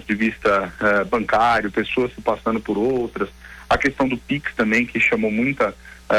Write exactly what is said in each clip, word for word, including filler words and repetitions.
de vista uh, bancário, pessoas se passando por outras, a questão do Pix também, que chamou muita uh,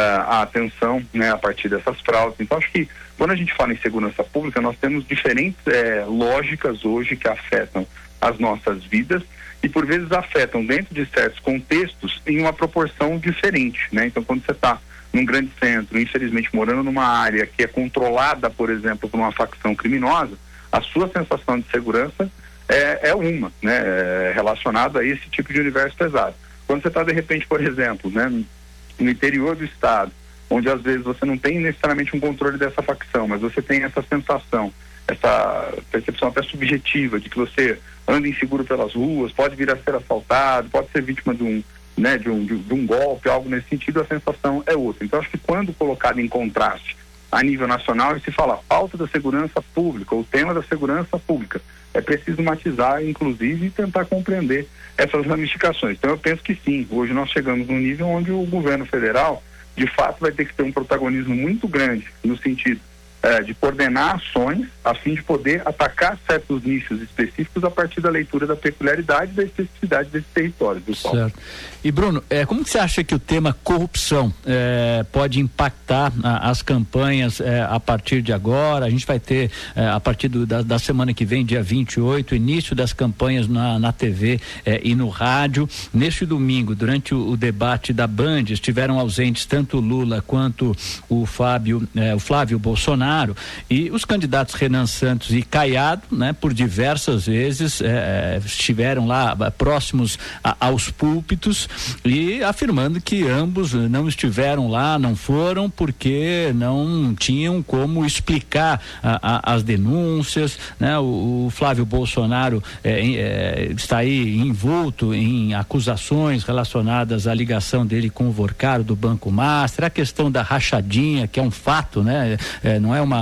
a atenção, né, a partir dessas fraudes. Então, acho que quando a gente fala em segurança pública, nós temos diferentes eh, lógicas hoje que afetam as nossas vidas e por vezes afetam dentro de certos contextos em uma proporção diferente, né? Então, quando você está num grande centro, infelizmente morando numa área que é controlada, por exemplo, por uma facção criminosa, a sua sensação de segurança é, é uma, né? É relacionada a esse tipo de universo pesado. Quando você está, de repente, por exemplo, né, no interior do estado, onde às vezes você não tem necessariamente um controle dessa facção, mas você tem essa sensação, essa percepção até subjetiva de que você anda inseguro pelas ruas, pode vir a ser assaltado, pode ser vítima de um, né, de um, de, de um golpe, algo nesse sentido, a sensação é outra. Então, acho que quando colocado em contraste a nível nacional e se fala falta da segurança pública, o tema da segurança pública, é preciso matizar, inclusive, e tentar compreender essas ramificações. Então, eu penso que sim, hoje nós chegamos num nível onde o governo federal, de fato, vai ter que ter um protagonismo muito grande no sentido É, de coordenar ações a fim de poder atacar certos nichos específicos a partir da leitura da peculiaridade e da especificidade desse território, do Paulo. Certo. E Bruno, é, como que você acha que o tema corrupção é, pode impactar a, as campanhas é, a partir de agora? A gente vai ter é, a partir do, da, da semana que vem, dia vinte e oito, início das campanhas na, na T V é, e no rádio. Neste domingo, durante o, o debate da Band, estiveram ausentes tanto Lula quanto o Fábio, é, o Flávio Bolsonaro. E os candidatos Renan Santos e Caiado, né, por diversas vezes eh, estiveram lá próximos a, aos púlpitos e afirmando que ambos não estiveram lá, não foram porque não tinham como explicar a, a, as denúncias, né? O, o Flávio Bolsonaro eh, eh, está aí envolto em acusações relacionadas à ligação dele com o Vorcaro do Banco Master, a questão da rachadinha, que é um fato, né? Eh, não é uma,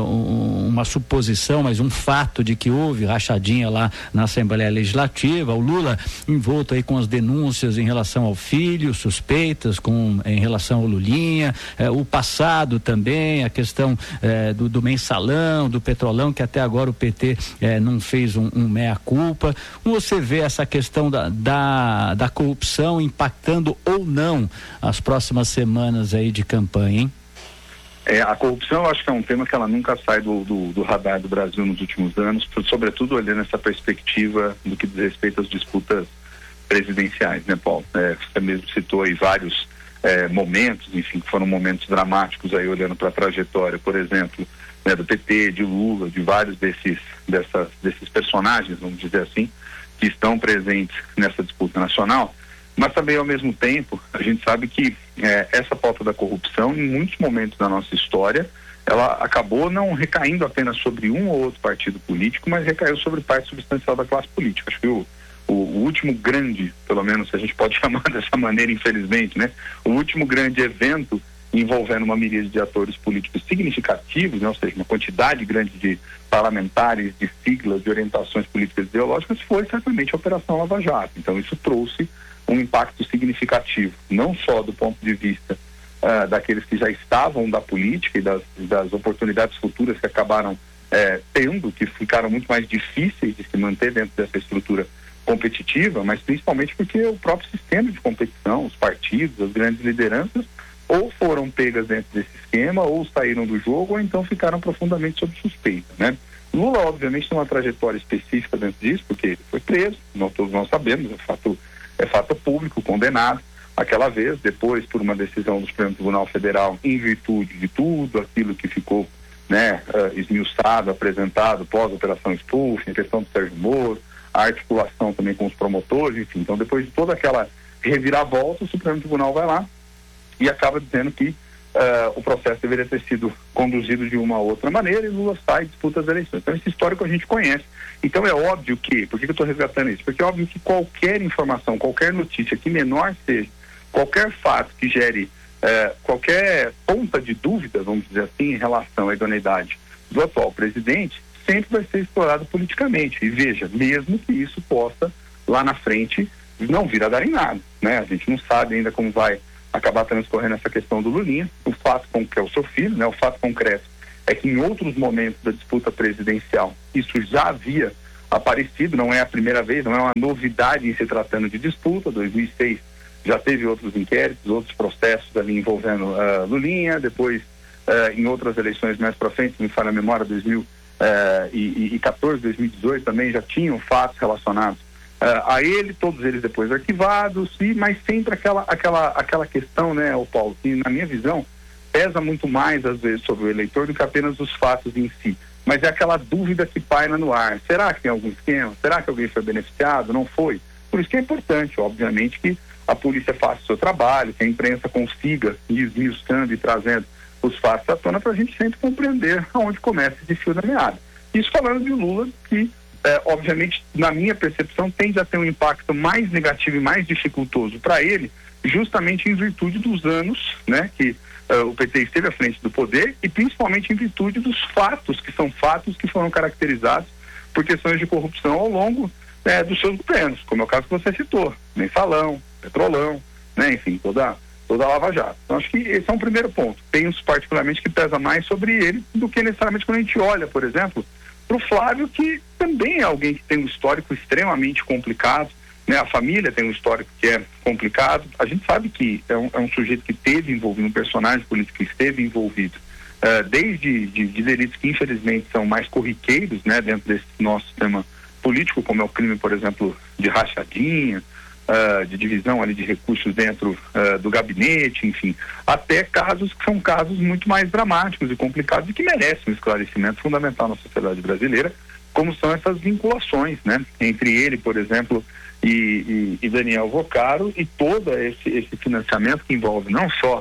uma suposição, mas um fato de que houve rachadinha lá na Assembleia Legislativa. O Lula envolto aí com as denúncias em relação ao filho, suspeitas com, em relação ao Lulinha, eh, o passado também, a questão eh, do, do mensalão, do petrolão, que até agora o P T eh, não fez um, um meia-culpa. Como você vê essa questão da, da, da corrupção impactando ou não as próximas semanas aí de campanha, hein? É, a corrupção, eu acho que é um tema que ela nunca sai do, do, do radar do Brasil nos últimos anos, sobretudo olhando essa perspectiva do que diz respeito às disputas presidenciais, né, Paulo? É, você mesmo citou aí vários é, momentos, enfim, que foram momentos dramáticos aí olhando para a trajetória, por exemplo, né, do P T, de Lula, de vários desses, dessas, desses personagens, vamos dizer assim, que estão presentes nessa disputa nacional. Mas também, ao mesmo tempo, a gente sabe que é, essa pauta da corrupção, em muitos momentos da nossa história, ela acabou não recaindo apenas sobre um ou outro partido político, mas recaiu sobre parte substancial da classe política. Acho que o, o, o último grande, pelo menos se a gente pode chamar dessa maneira, infelizmente, né? O último grande evento envolvendo uma miríade de atores políticos significativos, né? Ou seja, uma quantidade grande de parlamentares, de siglas, de orientações políticas ideológicas, foi certamente a Operação Lava Jato. Então, isso trouxe um impacto significativo, não só do ponto de vista uh, daqueles que já estavam da política e das, das oportunidades futuras que acabaram eh, tendo, que ficaram muito mais difíceis de se manter dentro dessa estrutura competitiva, mas principalmente porque o próprio sistema de competição, os partidos, as grandes lideranças, ou foram pegas dentro desse esquema, ou saíram do jogo, ou então ficaram profundamente sob suspeita, né? Lula, obviamente, tem uma trajetória específica dentro disso, porque ele foi preso, nós todos nós sabemos, é fato é fato público, condenado aquela vez, depois por uma decisão do Supremo Tribunal Federal, em virtude de tudo aquilo que ficou, né, uh, esmiuçado, apresentado pós-operação Spoofing, a questão do Sérgio Moro, a articulação também com os promotores, enfim. Então, depois de toda aquela reviravolta, o Supremo Tribunal vai lá e acaba dizendo que uh, o processo deveria ter sido conduzido de uma outra maneira e Lula sai e disputa as eleições. Então, esse histórico a gente conhece. Então, é óbvio que, por que eu estou resgatando isso? Porque é óbvio que qualquer informação, qualquer notícia, que menor seja, qualquer fato que gere eh, qualquer ponta de dúvida, vamos dizer assim, em relação à idoneidade do atual presidente, sempre vai ser explorado politicamente. E veja, mesmo que isso possa, lá na frente, não vir a dar em nada, né? A gente não sabe ainda como vai acabar transcorrendo essa questão do Lulinha. O fato com que é o seu filho, né? O fato concreto é que em outros momentos da disputa presidencial isso já havia aparecido, não é a primeira vez, não é uma novidade em se tratando de disputa. dois mil e seis já teve outros inquéritos, outros processos ali envolvendo uh, Lulinha, depois uh, em outras eleições mais para frente, me falha a memória, dois mil e quatorze, dois mil e dezoito também já tinham fatos relacionados uh, a ele, todos eles depois arquivados, e, mas sempre aquela, aquela, aquela questão, né, o Paulo, que na minha visão pesa muito mais às vezes sobre o eleitor do que apenas os fatos em si, mas é aquela dúvida que paira no ar. Será que tem algum esquema? Será que alguém foi beneficiado? Não foi? Por isso que é importante, obviamente, que a polícia faça o seu trabalho, que a imprensa consiga ir esmiuçando e trazendo os fatos à tona para a gente sempre compreender aonde começa esse fio da meada. Isso falando de Lula, que eh, obviamente, na minha percepção, tende a ter um impacto mais negativo e mais dificultoso para ele, justamente em virtude dos anos, né, que eh, o P T esteve à frente do poder, e principalmente em virtude dos fatos, que são fatos que foram caracterizados por questões de corrupção ao longo eh, dos seus governos, como é o caso que você citou, Mensalão, Petrolão, né, enfim, toda toda a Lava Jato. Então, acho que esse é um primeiro ponto. Tem uns particularmente que pesa mais sobre ele do que necessariamente quando a gente olha, por exemplo, para o Flávio, que também é alguém que tem um histórico extremamente complicado, né? A família tem um histórico que é complicado. A gente sabe que é um, é um sujeito que esteve envolvido, um personagem político que esteve envolvido, uh, desde de, de delitos que infelizmente são mais corriqueiros, né, dentro desse nosso sistema político, como é o crime, por exemplo, de rachadinha, Uh, de divisão ali de recursos dentro uh, do gabinete, enfim, até casos que são casos muito mais dramáticos e complicados e que merecem um esclarecimento fundamental na sociedade brasileira, como são essas vinculações, né, entre ele, por exemplo, e, e, e Daniel Vocaro, e todo esse, esse financiamento que envolve não só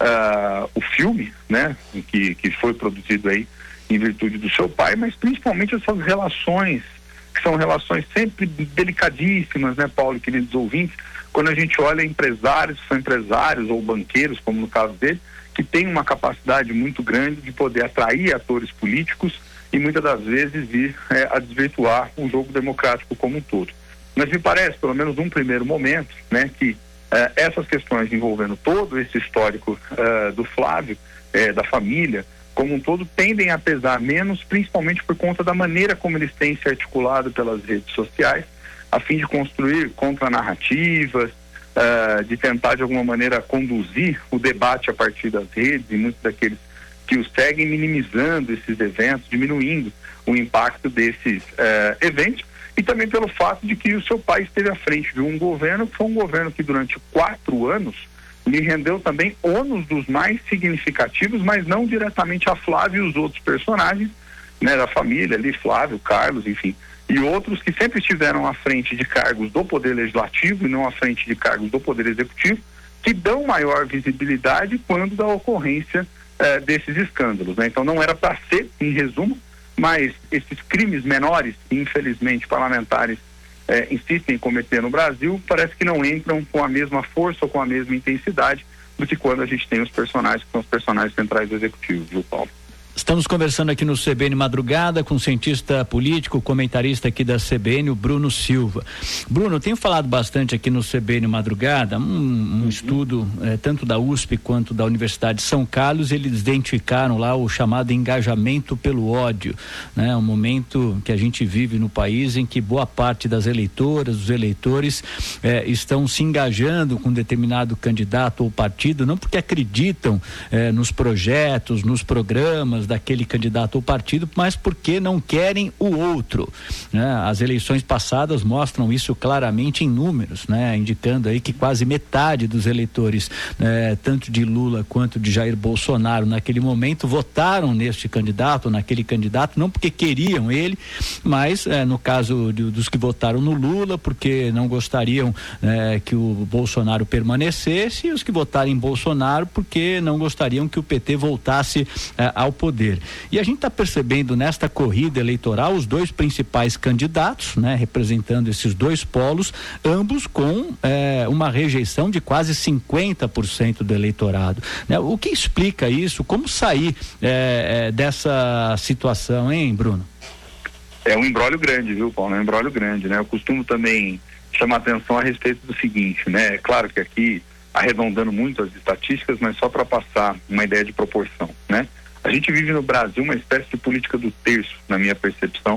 uh, o filme, né, que, que foi produzido aí em virtude do seu pai, mas principalmente essas relações que são relações sempre delicadíssimas, né, Paulo e queridos ouvintes, quando a gente olha empresários, são empresários ou banqueiros, como no caso dele, que têm uma capacidade muito grande de poder atrair atores políticos e muitas das vezes vir é, a desvirtuar o jogo democrático como um todo. Mas me parece, pelo menos num primeiro momento, né, que é, essas questões envolvendo todo esse histórico é, do Flávio, é, da família, como um todo, tendem a pesar menos, principalmente por conta da maneira como eles têm se articulado pelas redes sociais, a fim de construir contranarrativas, uh, de tentar de alguma maneira conduzir o debate a partir das redes, e muitos daqueles que os seguem minimizando esses eventos, diminuindo o impacto desses uh, eventos, e também pelo fato de que o seu pai esteve à frente de um governo que foi um governo que durante quatro anos lhe rendeu também ônus dos mais significativos, mas não diretamente a Flávio e os outros personagens, né, da família ali, Flávio, Carlos, enfim, e outros que sempre estiveram à frente de cargos do Poder Legislativo e não à frente de cargos do Poder Executivo, que dão maior visibilidade quando da ocorrência eh, desses escândalos, né? Então não era para ser, em resumo, mas esses crimes menores, infelizmente parlamentares É, insistem em cometer no Brasil, parece que não entram com a mesma força ou com a mesma intensidade do que quando a gente tem os personagens que são os personagens centrais do Executivo, viu, Paulo? Estamos conversando aqui no C B N Madrugada com o cientista político, comentarista aqui da C B N, o Bruno Silva. Bruno, eu tenho falado bastante aqui no C B N Madrugada, um, um uhum. estudo eh, tanto da U S P quanto da Universidade de São Carlos, eles identificaram lá o chamado engajamento pelo ódio, né? Um momento que a gente vive no país em que boa parte das eleitoras, dos eleitores eh, estão se engajando com determinado candidato ou partido, não porque acreditam eh, nos projetos, nos programas daquele candidato ou partido, mas porque não querem o outro, né? As eleições passadas mostram isso claramente em números, né? Indicando aí que quase metade dos eleitores, né, tanto de Lula quanto de Jair Bolsonaro naquele momento votaram neste candidato, naquele candidato, não porque queriam ele, mas é, no caso de, dos que votaram no Lula porque não gostariam é, que o Bolsonaro permanecesse, e os que votaram em Bolsonaro porque não gostariam que o P T voltasse é, ao poder. E a gente está percebendo nesta corrida eleitoral os dois principais candidatos, né, representando esses dois polos, ambos com eh, uma rejeição de quase cinquenta por cento do eleitorado, né? O que explica isso? Como sair eh, dessa situação, hein, Bruno? É um imbróglio grande, viu, Paulo? É um imbróglio grande, né? Eu costumo também chamar atenção a respeito do seguinte, né? É claro que aqui, arredondando muito as estatísticas, mas só para passar uma ideia de proporção, né? A gente vive no Brasil uma espécie de política do terço, na minha percepção,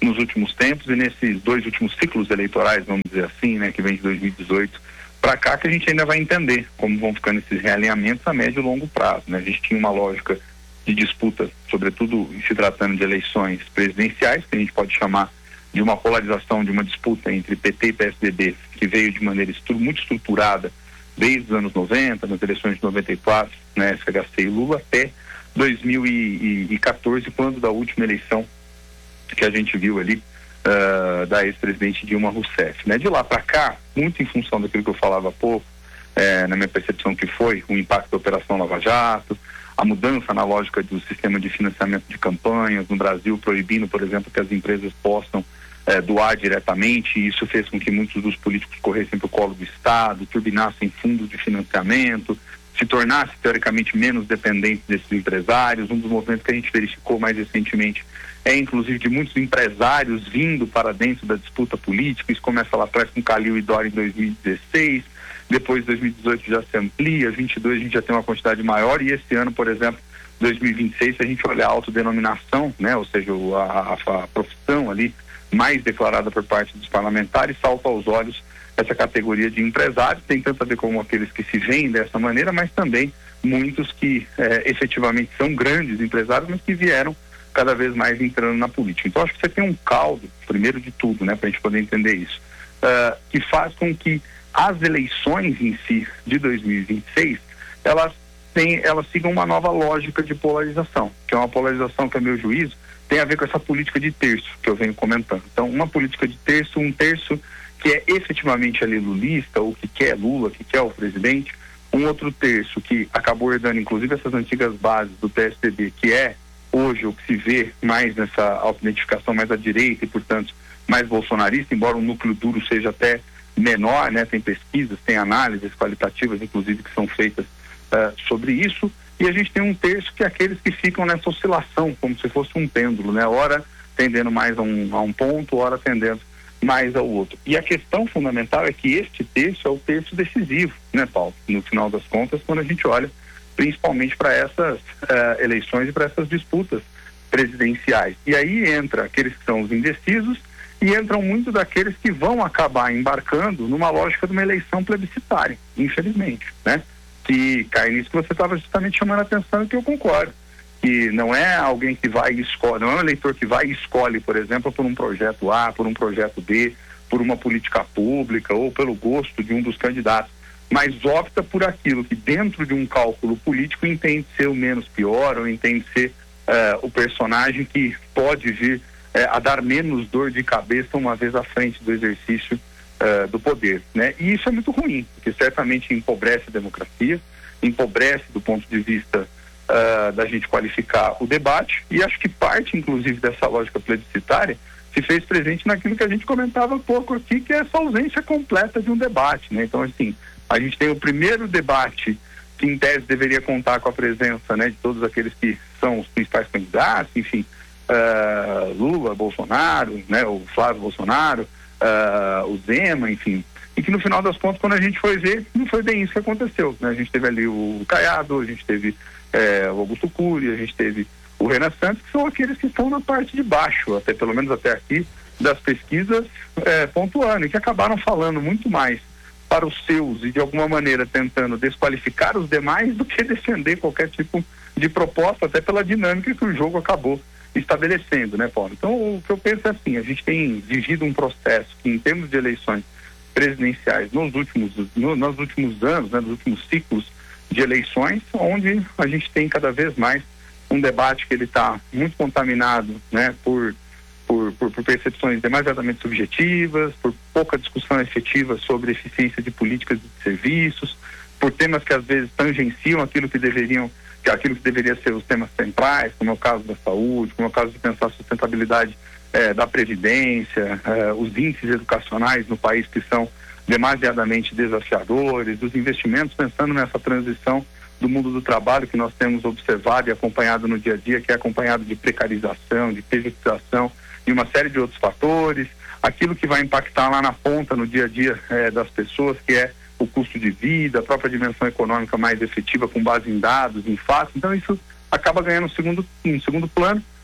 nos últimos tempos e nesses dois últimos ciclos eleitorais, vamos dizer assim, né, que vem de dois mil e dezoito para cá, que a gente ainda vai entender como vão ficando esses realinhamentos a médio e longo prazo, né? A gente tinha uma lógica de disputa, sobretudo se tratando de eleições presidenciais, que a gente pode chamar de uma polarização, de uma disputa entre P T e P S D B, que veio de maneira estru- muito estruturada desde os anos noventa, nas eleições de noventa e quatro, né, F H C e Lula, até dois mil e quatorze, quando da última eleição que a gente viu ali, uh, da ex-presidente Dilma Rousseff, né? De lá para cá, muito em função daquilo que eu falava há pouco, eh, na minha percepção que foi o impacto da Operação Lava Jato, a mudança na lógica do sistema de financiamento de campanhas no Brasil, proibindo, por exemplo, que as empresas possam eh, doar diretamente, e isso fez com que muitos dos políticos corressem para o colo do Estado, turbinassem fundos de financiamento, se tornasse teoricamente menos dependente desses empresários. Um dos movimentos que a gente verificou mais recentemente é inclusive de muitos empresários vindo para dentro da disputa política. Isso começa lá atrás com Calil e Dória em dois mil e dezesseis, depois dois mil e dezoito já se amplia, vinte e dois a gente já tem uma quantidade maior, e esse ano, por exemplo, dois mil e vinte e seis, se a gente olhar a autodenominação, né, ou seja, a, a, a profissão ali mais declarada por parte dos parlamentares, salta aos olhos essa categoria de empresários. Tem tanto a ver com aqueles que se veem dessa maneira, mas também muitos que eh, efetivamente são grandes empresários, mas que vieram cada vez mais entrando na política. Então acho que você tem um caldo, primeiro de tudo, né, para a gente poder entender isso, uh, que faz com que as eleições em si de dois mil e vinte e seis, elas, têm, elas sigam uma nova lógica de polarização, que é uma polarização que, a meu juízo, tem a ver com essa política de terço que eu venho comentando. Então, uma política de terço, um terço que é efetivamente ali lulista, ou que quer Lula, que quer o presidente, um outro terço que acabou herdando, inclusive, essas antigas bases do P S D B, que é hoje o que se vê mais nessa autoidentificação mais à direita e, portanto, mais bolsonarista, embora o núcleo duro seja até menor, né? Tem pesquisas, tem análises qualitativas, inclusive, que são feitas uh, sobre isso. E a gente tem um terço que é aqueles que ficam nessa oscilação, como se fosse um pêndulo, né? Ora tendendo mais a um, a um ponto, ora tendendo mais ao outro. E a questão fundamental é que este terço é o terço decisivo, né, Paulo? No final das contas, quando a gente olha principalmente para essas uh, eleições e para essas disputas presidenciais. E aí entra aqueles que são os indecisos e entram muito daqueles que vão acabar embarcando numa lógica de uma eleição plebiscitária, infelizmente, né? Que cai nisso que você estava justamente chamando a atenção e que eu concordo. Que não é alguém que vai e escolhe, não é um eleitor que vai e escolhe, por exemplo, por um projeto A, por um projeto B, por uma política pública ou pelo gosto de um dos candidatos, mas opta por aquilo que dentro de um cálculo político entende ser o menos pior, ou entende ser uh, o personagem que pode vir uh, a dar menos dor de cabeça uma vez à frente do exercício uh, do poder, né? E isso é muito ruim, porque certamente empobrece a democracia, empobrece do ponto de vista uh, da gente qualificar o debate, e acho que parte, inclusive, dessa lógica plebiscitária se fez presente naquilo que a gente comentava há pouco aqui, que é essa ausência completa de um debate, né? Então, assim, a gente tem o primeiro debate que, em tese, deveria contar com a presença, né, de todos aqueles que são os principais candidatos, enfim, uh, Lula, Bolsonaro, né, o Flávio Bolsonaro, uh, o Zema, enfim, e que no final das contas, quando a gente foi ver, não foi bem isso que aconteceu, né? A gente teve ali o Caiado, a gente teve eh, o Augusto Cury, a gente teve o Renan Santos, que são aqueles que estão na parte de baixo, até pelo menos até aqui, das pesquisas eh, pontuando, e que acabaram falando muito mais para os seus e de alguma maneira tentando desqualificar os demais do que defender qualquer tipo de proposta, até pela dinâmica que o jogo acabou estabelecendo, né, Paulo? Então, o que eu penso é assim, a gente tem vivido um processo que, em termos de eleições presidenciais, nos últimos, no, nos últimos anos, né, nos últimos ciclos de eleições, onde a gente tem cada vez mais um debate que ele está muito contaminado, né, por Por, por, por percepções demasiadamente subjetivas, por pouca discussão efetiva sobre eficiência de políticas e de serviços, por temas que às vezes tangenciam aquilo que deveriam, que aquilo que deveria ser os temas centrais, como é o caso da saúde, como é o caso de pensar a sustentabilidade eh, da previdência, eh, os índices educacionais no país que são demasiadamente desafiadores, os investimentos pensando nessa transição do mundo do trabalho que nós temos observado e acompanhado no dia a dia, que é acompanhado de precarização, de pejotização e uma série de outros fatores, aquilo que vai impactar lá na ponta, no dia a dia eh, das pessoas, que é o custo de vida, a própria dimensão econômica mais efetiva com base em dados, em fatos. Então isso acaba ganhando um segundo, um segundo plano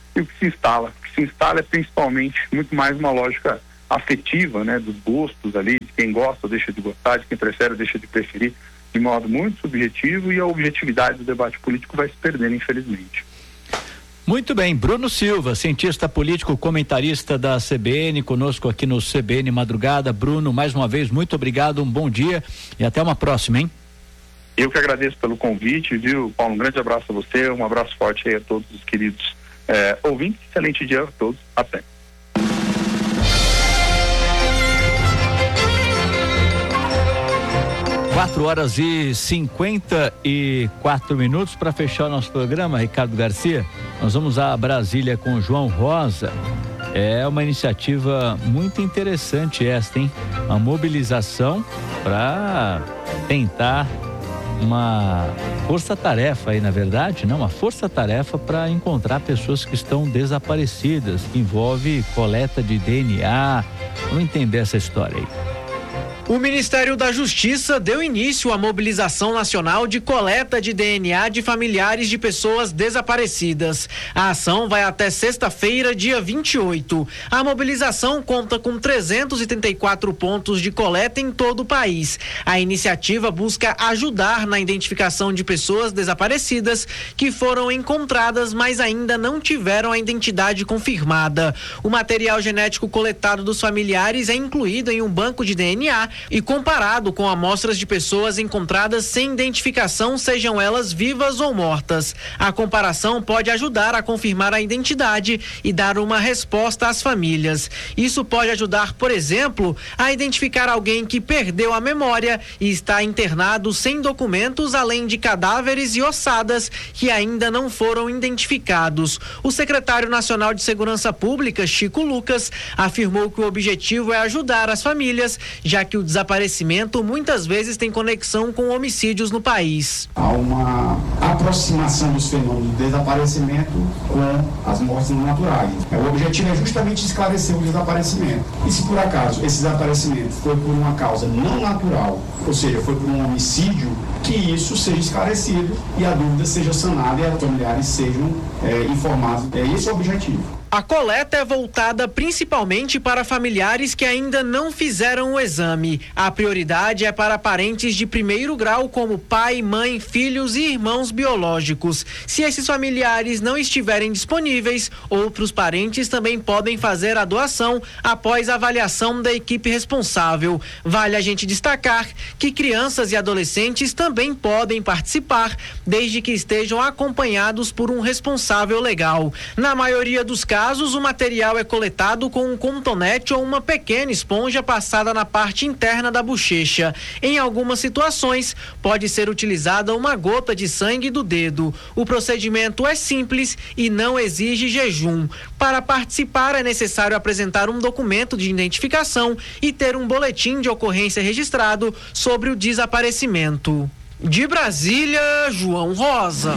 e o que se instala. O que se instala é principalmente muito mais uma lógica afetiva, né, dos gostos ali, de quem gosta ou deixa de gostar, de quem prefere ou deixa de preferir, de modo muito subjetivo, e a objetividade do debate político vai se perdendo, infelizmente. Muito bem, Bruno Silva, cientista político, comentarista da C B N, conosco aqui no C B N Madrugada. Bruno, mais uma vez, muito obrigado, um bom dia e até uma próxima, hein? Eu que agradeço pelo convite, viu, Paulo? Um grande abraço a você, um abraço forte aí a todos os queridos eh, ouvintes. Excelente dia a todos. Até. Quatro horas e cinquenta e quatro minutos para fechar o nosso programa, Ricardo Garcia. Nós vamos a Brasília com o João Rosa. É uma iniciativa muito interessante esta, hein? Uma mobilização para tentar uma força-tarefa aí, na verdade, não, uma força-tarefa para encontrar pessoas que estão desaparecidas, que envolve coleta de D N A. Vamos entender essa história aí. O Ministério da Justiça deu início à mobilização nacional de coleta de D N A de familiares de pessoas desaparecidas. A ação vai até sexta-feira, dia vinte e oito. A mobilização conta com trezentos e trinta e quatro pontos de coleta em todo o país. A iniciativa busca ajudar na identificação de pessoas desaparecidas que foram encontradas, mas ainda não tiveram a identidade confirmada. O material genético coletado dos familiares é incluído em um banco de D N A e comparado com amostras de pessoas encontradas sem identificação, sejam elas vivas ou mortas. A comparação pode ajudar a confirmar a identidade e dar uma resposta às famílias. Isso pode ajudar, por exemplo, a identificar alguém que perdeu a memória e está internado sem documentos, além de cadáveres e ossadas que ainda não foram identificados. O secretário nacional de Segurança Pública, Chico Lucas, afirmou que o objetivo é ajudar as famílias, já que o desaparecimento muitas vezes tem conexão com homicídios no país. Há uma aproximação dos fenômenos do desaparecimento com as mortes não naturais. O objetivo é justamente esclarecer o desaparecimento. E se por acaso esse desaparecimento foi por uma causa não natural, ou seja, foi por um homicídio, que isso seja esclarecido e a dúvida seja sanada e os familiares sejam é, informados. É esse o objetivo. A coleta é voltada principalmente para familiares que ainda não fizeram o exame. A prioridade é para parentes de primeiro grau, como pai, mãe, filhos e irmãos biológicos. Se esses familiares não estiverem disponíveis, outros parentes também podem fazer a doação após a avaliação da equipe responsável. Vale a gente destacar que crianças e adolescentes também podem participar, desde que estejam acompanhados por um responsável legal. Na maioria dos casos, casos, o material é coletado com um cotonete ou uma pequena esponja passada na parte interna da bochecha. Em algumas situações, pode ser utilizada uma gota de sangue do dedo. O procedimento é simples e não exige jejum. Para participar, é necessário apresentar um documento de identificação e ter um boletim de ocorrência registrado sobre o desaparecimento. De Brasília, João Rosa.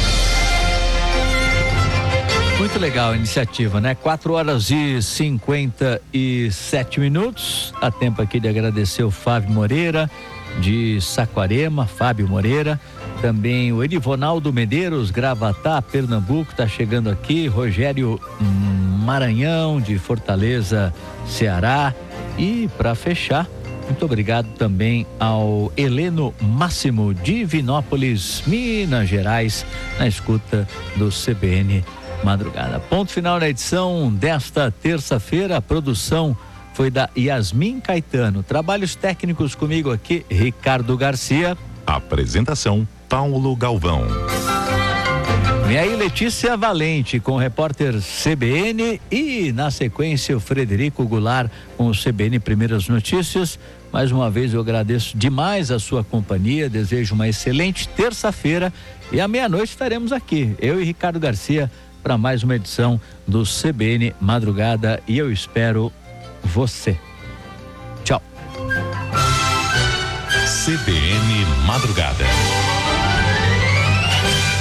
Muito legal a iniciativa, né? Quatro horas e cinquenta e sete minutos. Há tempo aqui de agradecer o Fábio Moreira, de Saquarema, Fábio Moreira. Também o Edivonaldo Medeiros, Gravatá, Pernambuco, está chegando aqui. Rogério Maranhão, de Fortaleza, Ceará. E para fechar, muito obrigado também ao Heleno Máximo, de Vinópolis, Minas Gerais, na escuta do C B N Madrugada. Ponto final na edição desta terça-feira. A produção foi da Yasmin Caetano. Trabalhos técnicos comigo aqui, Ricardo Garcia. Apresentação, Paulo Galvão. Vem aí Letícia Valente com o repórter C B N e na sequência o Frederico Goulart com o C B N Primeiras Notícias. Mais uma vez eu agradeço demais a sua companhia, desejo uma excelente terça-feira e à meia-noite estaremos aqui, eu e Ricardo Garcia, para mais uma edição do C B N Madrugada e eu espero você. Tchau. C B N Madrugada.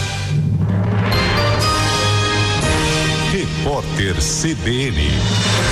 Repórter C B N.